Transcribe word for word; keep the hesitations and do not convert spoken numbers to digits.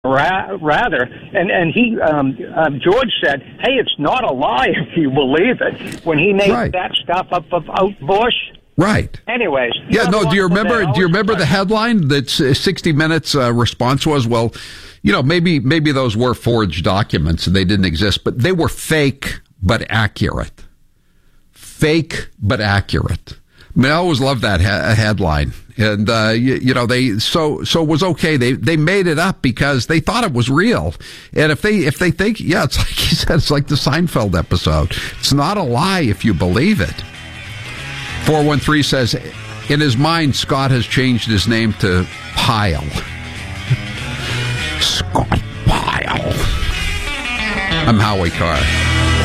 Ra- rather, and and he um, um, George said, "Hey, it's not a lie if you believe it." When he made right. that stuff up about Bush, right? Anyways, yeah, no. Do you remember? Do you remember the headline that sixty minutes uh, response was? Well, you know, maybe maybe those were forged documents and they didn't exist, but they were fake but accurate. Fake but accurate. I mean, I always loved that ha- headline. And, uh, you, you know, they, so, so it was okay. They, they made it up because they thought it was real. And if they, if they think, yeah, it's like he said, it's like the Seinfeld episode. It's not a lie if you believe it. four one three says, in his mind, Scott has changed his name to Pyle. Scott Pyle. I'm Howie Carr.